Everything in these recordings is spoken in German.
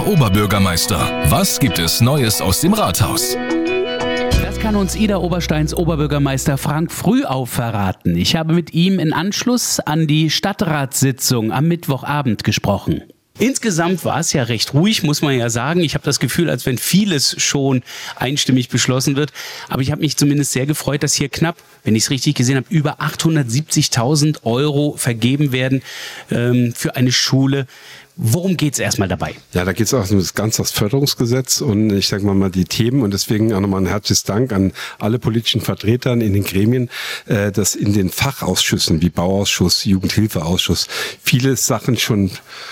Ida Oberbürgermeister. Was gibt es Neues aus dem Rathaus? Das kann uns Ida Obersteins Oberbürgermeister Frank Frühauf verraten. Ich habe mit ihm in Anschluss an die Stadtratssitzung am Mittwochabend gesprochen. Insgesamt war es ja recht ruhig, muss man ja sagen. Ich habe das Gefühl, als wenn vieles schon einstimmig beschlossen wird. Aber ich habe mich zumindest sehr gefreut, dass hier knapp, wenn ich es richtig gesehen habe, über 870.000 € vergeben werden für eine Schule. Worum geht es erstmal dabei? Ja, da geht es auch um das Förderungsgesetz und ich sage mal die Themen und deswegen auch nochmal ein herzliches Dank an alle politischen Vertretern in den Gremien, dass in den Fachausschüssen wie Bauausschuss, Jugendhilfeausschuss viele Sachen schon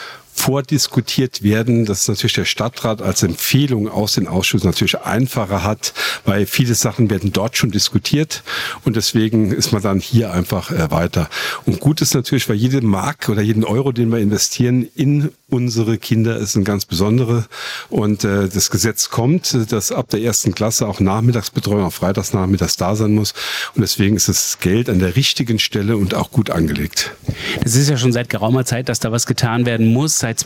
vordiskutiert werden, dass natürlich der Stadtrat als Empfehlung aus den Ausschüssen natürlich einfacher hat, weil viele Sachen werden dort schon diskutiert und deswegen ist man dann hier einfach weiter. Und gut ist natürlich, weil jede Mark oder jeden Euro, den wir investieren in unsere Kinder, ist ein ganz besondere und das Gesetz kommt, dass ab der 1. Klasse auch Nachmittagsbetreuung, auch freitagsnachmittags da sein muss und deswegen ist das Geld an der richtigen Stelle und auch gut angelegt. Es ist ja schon seit geraumer Zeit, dass da was getan werden muss. Seit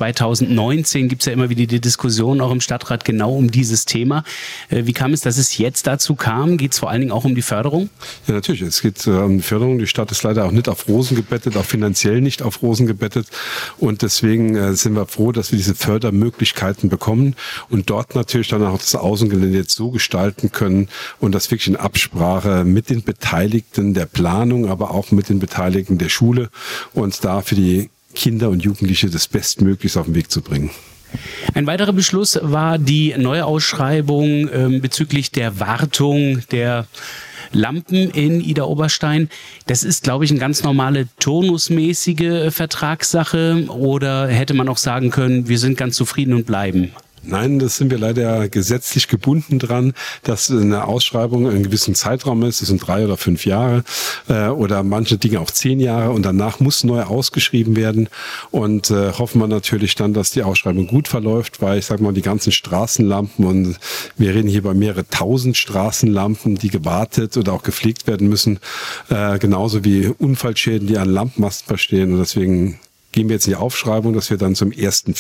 2019 gibt es ja immer wieder die Diskussion auch im Stadtrat genau um dieses Thema. Wie kam es, dass es jetzt dazu kam? Geht es vor allen Dingen auch um die Förderung? Ja, natürlich. Es geht um die Förderung. Die Stadt ist leider auch nicht auf Rosen gebettet, auch finanziell nicht auf Rosen gebettet. Und deswegen sind wir froh, dass wir diese Fördermöglichkeiten bekommen und dort natürlich dann auch das Außengelände jetzt so gestalten können und das wirklich in Absprache mit den Beteiligten der Planung, aber auch mit den Beteiligten der Schule und da für die Kinder und Jugendliche das Bestmöglichste auf den Weg zu bringen. Ein weiterer Beschluss war die Neuausschreibung bezüglich der Wartung der Lampen in Ida Oberstein. Das ist, glaube ich, eine ganz normale turnusmäßige Vertragssache oder hätte man auch sagen können, wir sind ganz zufrieden und bleiben? Nein, das sind wir leider gesetzlich gebunden dran, dass eine Ausschreibung einen gewissen Zeitraum ist. Das sind 3 oder 5 Jahre oder manche Dinge auch 10 Jahre und danach muss neu ausgeschrieben werden und hoffen wir natürlich dann, dass die Ausschreibung gut verläuft, weil ich sage mal, die ganzen Straßenlampen und wir reden hier über mehrere 1000 Straßenlampen, die gewartet oder auch gepflegt werden müssen, genauso wie Unfallschäden, die an Lampenmasten bestehen und deswegen gehen wir jetzt in die Aufschreibung, dass wir dann zum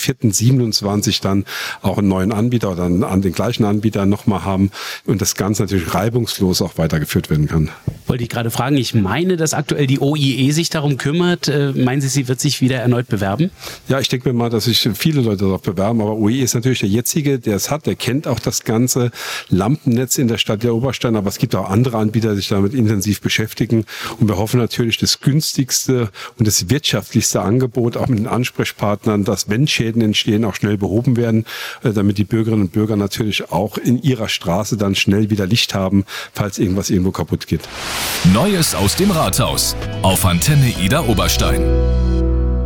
1.4.27 dann auch einen neuen Anbieter oder an den gleichen Anbieter nochmal haben und das Ganze natürlich reibungslos auch weitergeführt werden kann. Wollte ich gerade fragen, ich meine, dass aktuell die OIE sich darum kümmert. Meinen Sie, sie wird sich wieder erneut bewerben? Ja, ich denke mir mal, dass sich viele Leute darauf bewerben, aber OIE ist natürlich der jetzige, der es hat, der kennt auch das ganze Lampennetz in der Stadt der Oberstein, aber es gibt auch andere Anbieter, die sich damit intensiv beschäftigen und wir hoffen natürlich das günstigste und das wirtschaftlichste Angebot auch mit den Ansprechpartnern, dass wenn Schäden entstehen, auch schnell behoben werden, damit die Bürgerinnen und Bürger natürlich auch in ihrer Straße dann schnell wieder Licht haben, falls irgendwas irgendwo kaputt geht. Neues aus dem Rathaus auf Antenne Ida Oberstein.